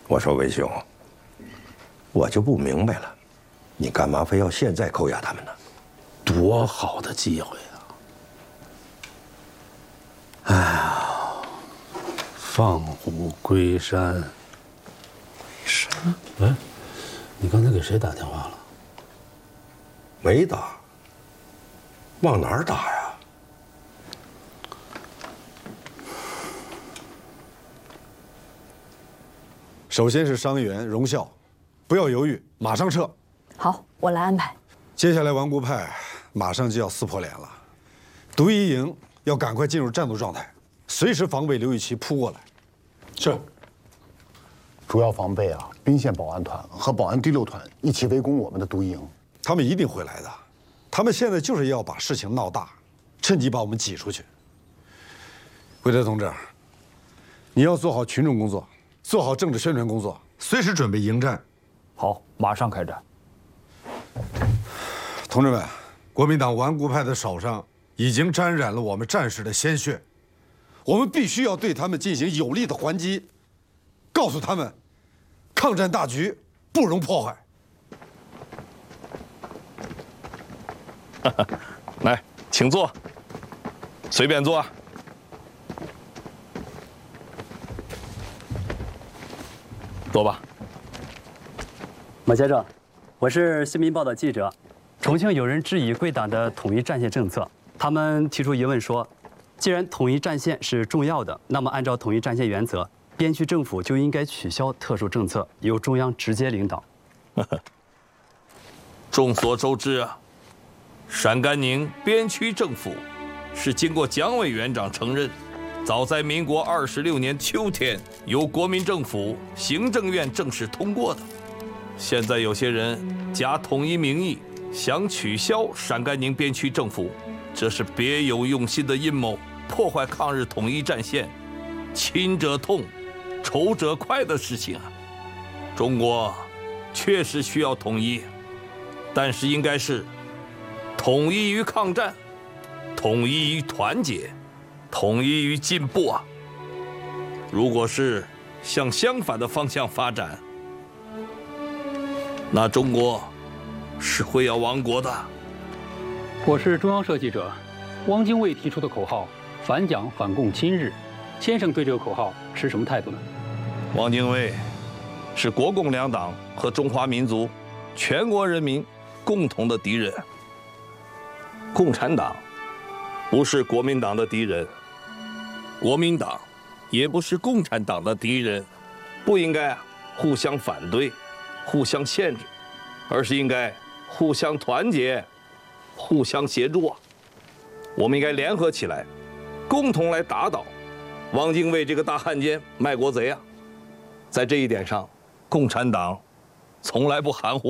我说魏兄，我就不明白了，你干嘛非要现在扣押他们呢？ 多好的机会啊！哎呀，放虎归山。是。哎，你刚才给谁打电话了？ 没打。往哪儿打呀？ 首先是伤员荣孝，不要犹豫，马上撤。 好，我来安排。 接下来顽固派马上就要撕破脸了，独一营要赶快进入战斗状态，随时防备刘禹锡扑过来。 是。 主要防备宾县保安团和保安第6团一起围攻我们的独一营。 他们一定会来的，他们现在就是要把事情闹大，趁机把我们挤出去。韦德同志，你要做好群众工作，做好政治宣传工作，随时准备迎战。 好，马上开战。 同志们，国民党顽固派的手上已经沾染了我们战士的鲜血，我们必须要对他们进行有力的还击，告诉他们，抗战大局不容破坏。 来，请坐，随便坐。坐吧。 马先生，我是《新民报》的记者。重庆有人质疑贵党的统一战线政策，他们提出疑问说，既然统一战线是重要的，那么按照统一战线原则，边区政府就应该取消特殊政策，由中央直接领导。 众所周知啊，陕甘宁边区政府是经过蒋委员长承认，早在民国26年秋天由国民政府行政院正式通过的。现在有些人假统一名义想取消陕甘宁边区政府，这是别有用心的阴谋，破坏抗日统一战线，亲者痛，仇者快的事情啊！中国确实需要统一，但是应该是统一于抗战，统一于团结，统一于进步啊！如果是向相反的方向发展，那中国是会要亡国的。 我是中央社记者，汪精卫提出的口号“反蒋反共亲日”，先生对这个口号持什么态度呢？ 汪精卫是国共两党和中华民族全国人民共同的敌人。共产党不是国民党的敌人，国民党也不是共产党的敌人，不应该互相反对，互相限制，而是应该互相团结，互相协助啊！我们应该联合起来，共同来打倒汪精卫这个大汉奸、卖国贼啊！在这一点上，共产党从来不含糊。